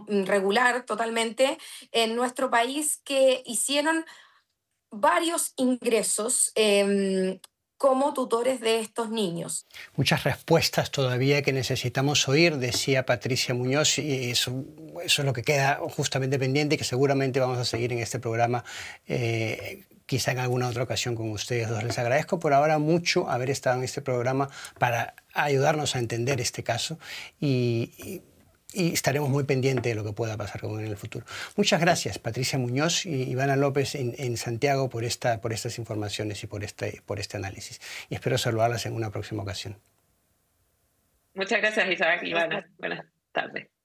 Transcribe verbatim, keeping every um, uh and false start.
regular totalmente en nuestro país que hicieron varios ingresos eh, como tutores de estos niños. Muchas respuestas todavía que necesitamos oír, decía Patricia Muñoz, y eso, eso es lo que queda justamente pendiente y que seguramente vamos a seguir en este programa, eh, quizá en alguna otra ocasión con ustedes dos. Les agradezco por ahora mucho haber estado en este programa para ayudarnos a entender este caso y, y y estaremos muy pendientes de lo que pueda pasar con él en el futuro. Muchas gracias, Patricia Muñoz y Ivana López en, en Santiago por, esta, por estas informaciones y por este, por este análisis. Y espero saludarlas en una próxima ocasión. Muchas gracias, Isaac y Ivana. Buenas tardes.